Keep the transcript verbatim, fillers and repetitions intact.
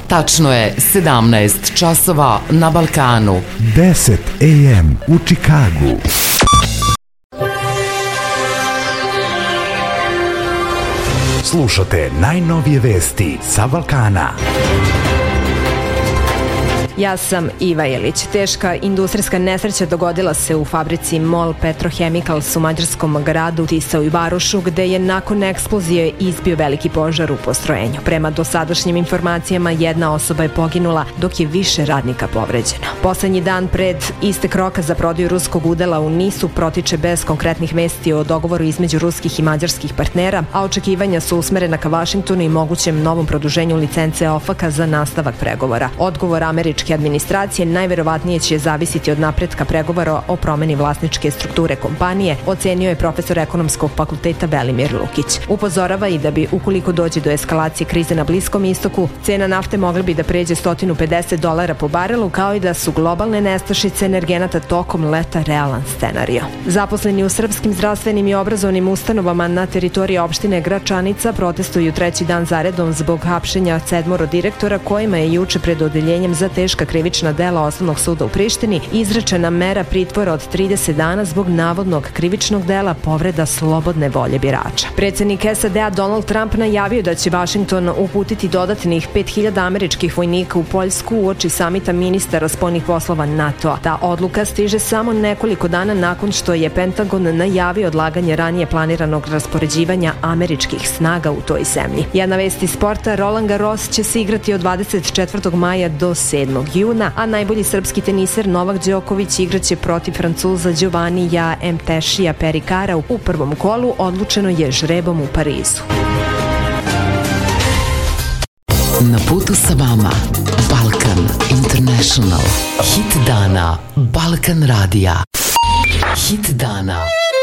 Tačno je sedamnaest časova na Balkanu. deset a m u Čikagu. Slušate najnovije vesti sa Balkana. Ja sam Iva Jelić. Teška industrijska nesreća dogodila se u fabrici MOL Petrochemicals u mađarskom gradu Tisau i Varošu, gde je nakon eksplozije izbio veliki požar u postrojenju. Prema dosadašnjim informacijama, jedna osoba je poginula, dok je više radnika povređeno. Poslednji dan pred istek roka za prodaju ruskog udela u NIS-u protiče bez konkretnih vesti o dogovoru između ruskih i mađarskih partnera, a očekivanja su usmerena ka Vašingtonu i mogućem novom produženju licence OFAC-a za nastavak pregovora. Odgovor američke administracije najverovatnije će zavisiti od napretka pregovora o promeni vlasničke strukture kompanije, ocenio je profesor ekonomskog fakulteta Velimir Lukić. Upozorava i da bi, ukoliko dođe do eskalacije krize na Bliskom istoku, cena nafte mogla bi da pređe sto pedeset dolara po barelu, kao i da su globalne nestašice energenata tokom leta realan scenario. Zaposleni u srpskim zdravstvenim i obrazovnim ustanovama na teritoriji opštine Gračanica protestuju treći dan zaredom zbog hapšenja sedmoro direktora, kojima je juče pred odeljenjem za teška krivična dela Osnovnog suda u Prištini izrečena mera pritvora od trideset dana zbog navodnog krivičnog dela povreda slobodne volje birača. Predsednik S A D-a Donald Trump najavio da će Vašington uputiti dodatnih pet hiljada američkih vojnika u Poljsku uoči samita ministara spoljnih poslova NATO-a. Ta odluka stiže samo nekoliko dana nakon što je Pentagon najavio odlaganje ranije planiranog raspoređivanja američkih snaga u toj zemlji. Jedna vest iz sporta: Roland Garros će se igrati od dvadeset četvrtog maja do sedmog juna, a najbolji srpski teniser Novak Đoković igraće protiv Francuza Giovannija Mtešija Perikara u prvom kolu, odlučeno je žrebom u Parizu. Na putu sa vama Balkan International. Hit dana Balkan radija. Hit dana